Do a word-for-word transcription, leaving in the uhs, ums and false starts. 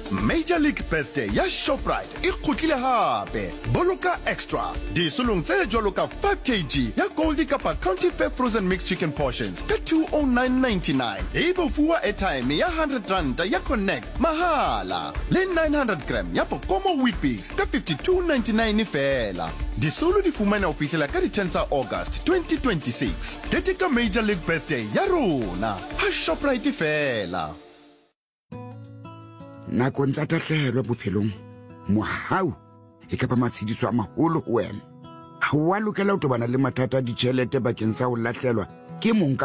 Major League Birthday ya Shoprite e kgutlile hape. Boloka extra disolong tse jwalo ka five kilograms ya Goldie kapa County Fair frozen mixed chicken portions ka two oh nine ninety-nine. E bofuwa airtime ya one hundred rand ya Connect mahala. Le nine hundred grams ya Pokomo Wheat Bix ka fifty-two ninety-nine fela. Disolo di fumana ho fihlela ka di ten tsa August twenty twenty-six. Keteka Major League Birthday ya rona ha Shoprite fela. Nakong tsa tahlehelo bophelong mohau e ka ba matshediso a maholo ho wena. Ha wa lokela ho tobana le mathata a ditjhelete bakeng sa ho lahlelwa ke monka